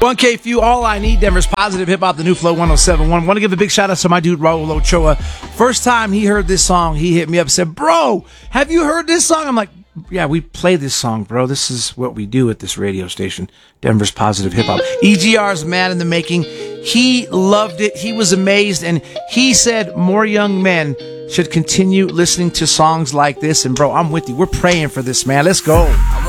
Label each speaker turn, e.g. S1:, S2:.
S1: 1K Few, All I Need, Denver's Positive Hip Hop, the new Flow 1071. Want to give a big shout out to my dude, Raul Ochoa. First time he heard this song, he hit me up and said, bro, have you heard this song? I'm like, yeah, we play this song, bro. This is what we do at this radio station, Denver's Positive Hip Hop. EGR's Man in the Making. He loved it. He was amazed. And he said more young men should continue listening to songs like this. And, bro, I'm with you. We're praying for this, man. Let's go.